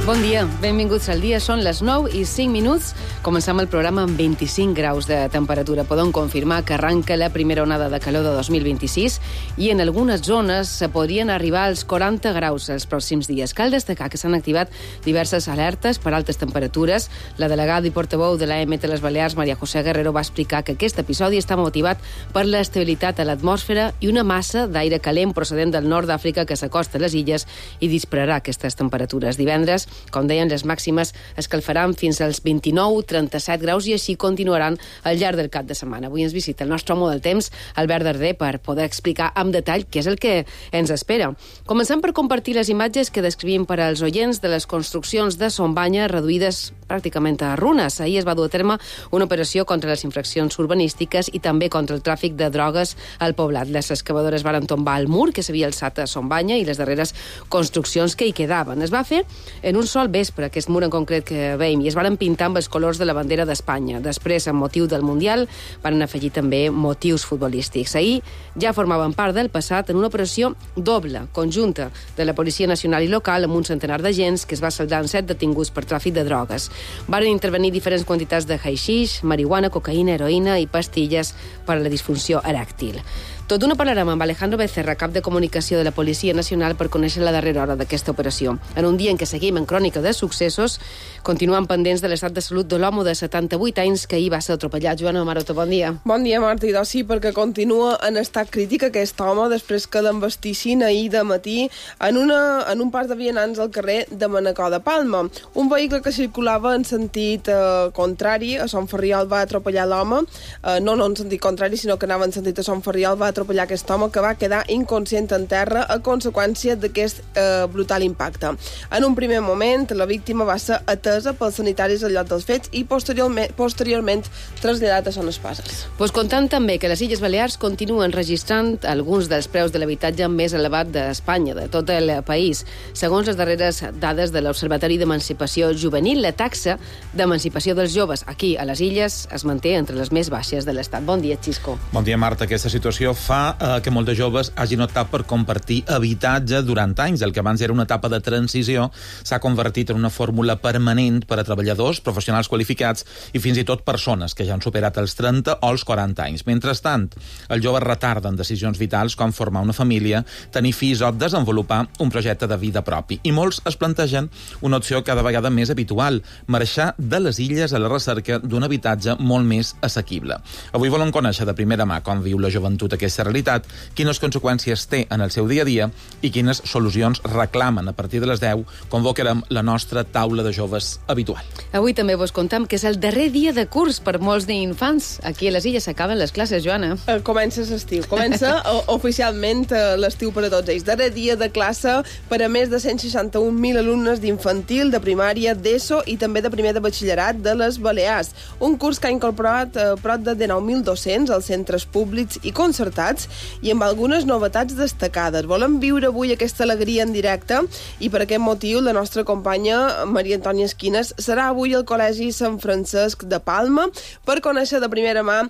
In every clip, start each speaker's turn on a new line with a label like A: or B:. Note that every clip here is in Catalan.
A: Bon dia, benvinguts al dia. Són les 9:05. Comencem el programa amb 25 graus de temperatura. Podem confirmar que arranca la primera onada de calor de 2026 i en algunes zones se podrien arribar als 40 graus els pròxims dies. Cal destacar que s'han activat diverses alertes per altes temperatures. La delegada i portaveu de l'AEMET de les Balears, Maria José Guerrero, va explicar que aquest episodi està motivat per l'estabilitat a l'atmosfera i una massa d'aire calent procedent del nord d'Àfrica que s'acosta a les illes i dispararà aquestes temperatures. Divendres, com deien, les màximes escalfaran fins als 29-37 graus i així continuaran al llarg del cap de setmana. Avui ens visita el nostre home del temps, Albert Darder, per poder explicar amb detall què és el que ens espera. Comencem per compartir les imatges que descrivim per als oients de les construccions de Son Banya reduïdes pràcticament a runes. Ahir es va dur a terme una operació contra les infraccions urbanístiques i també contra el tràfic de drogues al poblat. Les excavadores van tombar el mur que s'havia alçat a Son Banya i les darreres construccions que hi quedaven. Es va fer en un sol vespre, aquest mur en concret que veiem, i es van pintar amb els colors de la bandera d'Espanya. Després, amb motiu del Mundial, van afegir també motius futbolístics. Ahir ja formaven part del passat en una operació doble, conjunta, de la Policia Nacional i local amb un centenar d'agents que es va saldar en 7 detinguts per tràfic de drogues. Varen intervenir diferents quantitats de haixix, marihuana, cocaïna, heroïna i pastilles per a la disfunció erèctil. Tot d'una parlarem amb Alejandro Becerra, cap de comunicació de la Policia Nacional, per conèixer la darrera hora d'aquesta operació. En un dia en què seguim en crònica de successos, continuem pendents de l'estat de salut de l'home de 78 anys que ahir va ser atropellat. Joana Maroto, bon dia.
B: Bon dia, Marta. I sí, perquè continua en estat crític aquest home després que l'embastissin ahir de matí en un pas de vianants al carrer de Manacor de Palma. Un vehicle que circulava en sentit contrari a Son Ferriol va atropellar l'home, no en sentit contrari, sinó que anava en sentit a Son Ferriol, va atropellar aquest home que va quedar inconscient en terra a conseqüència d'aquest brutal impacte. En un primer moment, la víctima va ser atesa pels sanitaris al lloc dels fets i posteriorment traslladat a Son Espases.
A: Pues comptant també que les Illes Balears continuen registrant alguns dels preus de l'habitatge més elevat d'Espanya, de tot el país. Segons les darreres dades de l'Observatori d'Emancipació Juvenil, la taxa d'emancipació dels joves aquí a les Illes es manté entre les més baixes de l'Estat. Bon dia, Xisco.
C: Bon dia, Marta. Aquesta situació fa que molts de joves hagin optat per compartir habitatge durant anys. El que abans era una etapa de transició s'ha convertit en una fórmula permanent per a treballadors, professionals qualificats i fins i tot persones que ja han superat els 30 o els 40 anys. Mentrestant, els joves retarden decisions vitals com formar una família, tenir fills o desenvolupar un projecte de vida propi. I molts es plantegen una opció cada vegada més habitual, marxar de les illes a la recerca d'un habitatge molt més assequible. Avui volem conèixer de primera mà com viu la joventut aquesta realitat, quines conseqüències té en el seu dia a dia i quines solucions reclamen. A partir de les 10 convocarem la nostra taula de joves habitual.
A: Avui també vos contem que és el darrer dia de curs per molts d'infants. Aquí a les Illes s'acaben les classes, Joana.
B: Comença l'estiu. Comença oficialment l'estiu per a tots ells. Darrer dia de classe per a més de 161.000 alumnes d'infantil, de primària, d'ESO i també de primer de batxillerat de les Balears. Un curs que ha incorporat prop de 19.000 docents als centres públics i concertats i amb algunes novetats destacades. Volem viure avui aquesta alegria en directe i per aquest motiu la nostra companya Maria Antònia Esquines serà avui al Col·legi Sant Francesc de Palma per conèixer de primera mà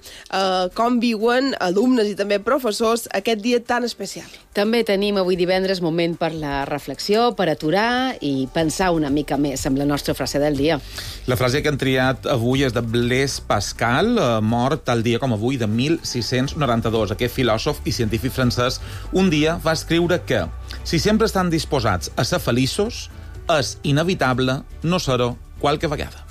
B: com viuen alumnes i també professors aquest dia tan especial.
A: També tenim avui divendres moment per la reflexió, per aturar i pensar una mica més amb la nostra frase del dia.
C: La frase que hem triat avui és de Blaise Pascal, mort tal dia com avui de 1692. Aquest filòsof i científic francès un dia va escriure que si sempre estan disposats a ser feliços, és inevitable no ser-ho qualque vegada.